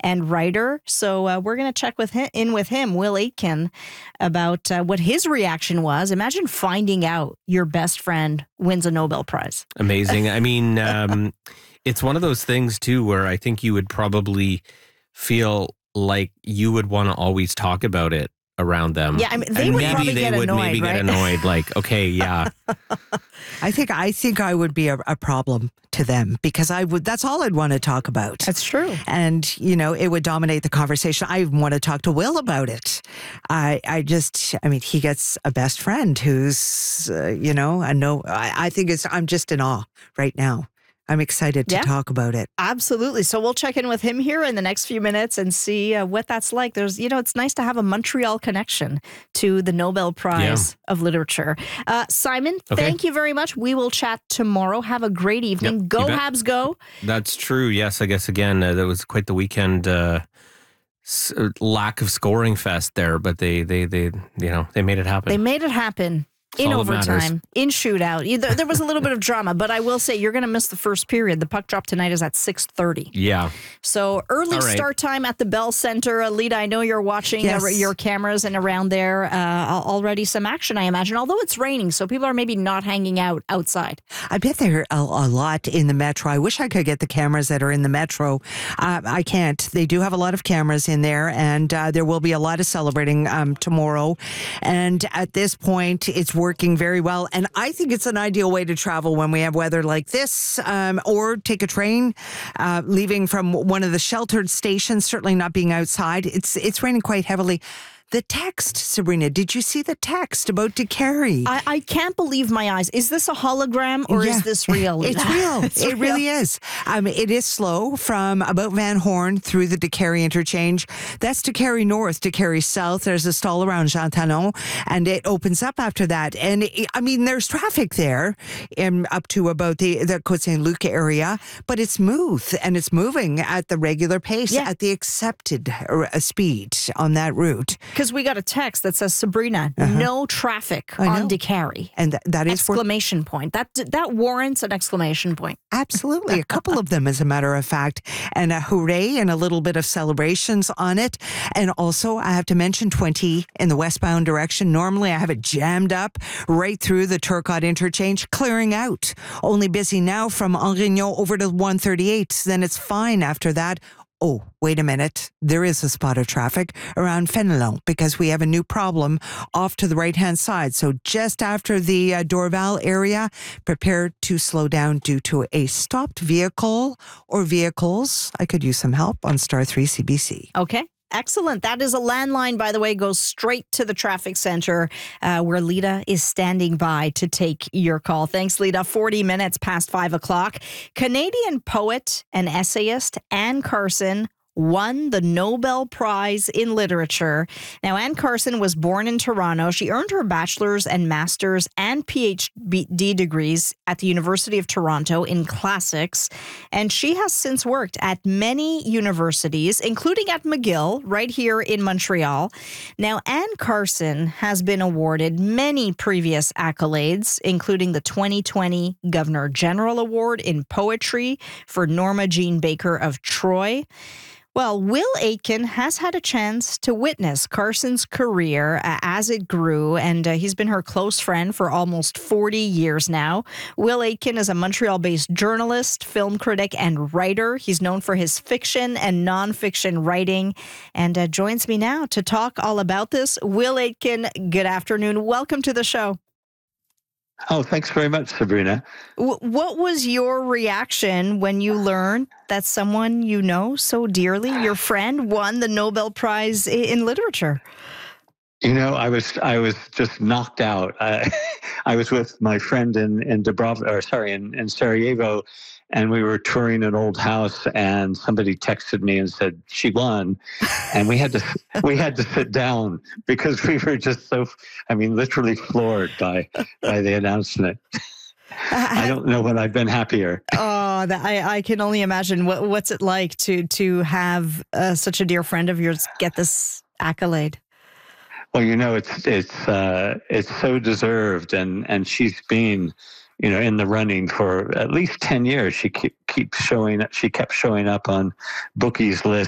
and writer. So we're going to check with him, Will Aitken, about what his reaction was. Imagine finding out your best friend wins a Nobel Prize. Amazing. I mean, it's one of those things, too, where I think you would probably feel like you would want to always talk about it around them. Yeah, I mean, they would probably get annoyed, get annoyed. Like, okay, yeah. I think I would be a problem to them because that's all I'd want to talk about. That's true. And, it would dominate the conversation. I want to talk to Will about it. I mean, he gets a best friend who's, I think I'm just in awe right now. I'm excited to talk about it. Absolutely. So we'll check in with him here in the next few minutes and see what that's like. There's, it's nice to have a Montreal connection to the Nobel Prize of Literature. Simon, thank you very much. We will chat tomorrow. Have a great evening. Yep, go Habs, go. That's true. Yes, I guess, again, that was quite the weekend lack of scoring fest there, but they made it happen. They made it happen. In overtime, in shootout. There was a little bit of drama, but I will say you're going to miss the first period. The puck drop tonight is at 6:30. Yeah. So early start time at the Bell Center. Lita, I know you're watching your cameras and around there. Already some action, I imagine, although it's raining, so people are maybe not hanging out outside. I bet there are a lot in the Metro. I wish I could get the cameras that are in the Metro. I can't. They do have a lot of cameras in there, and there will be a lot of celebrating tomorrow. And at this point, it's working very well. And I think it's an ideal way to travel when we have weather like this, or take a train, leaving from one of the sheltered stations, certainly not being outside. It's raining quite heavily. The text, Sabrina, did you see the text about DeCarey? I can't believe my eyes. Is this a hologram or is this real? It's real. It really is. It is slow from about Van Horn through the DeCarey interchange. That's DeCarey North, DeCarey South. There's a stall around Jean Talon, and it opens up after that. And there's traffic there up to about the Côte Saint-Luc area, but it's smooth and it's moving at the regular pace, at the accepted speed on that route. Because we got a text that says, Sabrina, no traffic on DeCarey. And that is exclamation point. That warrants an exclamation point. Absolutely. A couple of them, as a matter of fact. And a hooray and a little bit of celebrations on it. And also, I have to mention 20 in the westbound direction. Normally, I have it jammed up right through the Turcotte interchange, clearing out. Only busy now from Angrignon over to 138. Then it's fine after that. Oh, wait a minute. There is a spot of traffic around Fenelon because we have a new problem off to the right-hand side. So just after the Dorval area, prepare to slow down due to a stopped vehicle or vehicles. I could use some help on Star 3 CBC. Okay. Excellent. That is a landline, by the way, goes straight to the traffic center where Lita is standing by to take your call. Thanks, Lita. 40 minutes past 5 o'clock. Canadian poet and essayist Anne Carson won the Nobel Prize in Literature. Now, Anne Carson was born in Toronto. She earned her bachelor's and master's and PhD degrees at the University of Toronto in classics, and she has since worked at many universities, including at McGill, right here in Montreal. Now, Anne Carson has been awarded many previous accolades, including the 2020 Governor General Award in Poetry for Norma Jean Baker of Troy. Well, Will Aitken has had a chance to witness Carson's career as it grew, and he's been her close friend for almost 40 years now. Will Aitken is a Montreal-based journalist, film critic, and writer. He's known for his fiction and nonfiction writing, and joins me now to talk all about this. Will Aitken, good afternoon. Welcome to the show. Oh, thanks very much, Sabrina. What was your reaction when you learned that someone you know so dearly, your friend, won the Nobel Prize in Literature? I was just knocked out. I was with my friend in Sarajevo, and we were touring an old house, and somebody texted me and said she won, and we had to sit down because we were just literally floored by the announcement. I don't know when I've been happier. Oh, I can only imagine. What's it like to have such a dear friend of yours get this accolade? Well, it's so deserved, and she's been, in the running for at least 10 years. She kept showing up on bookies' lists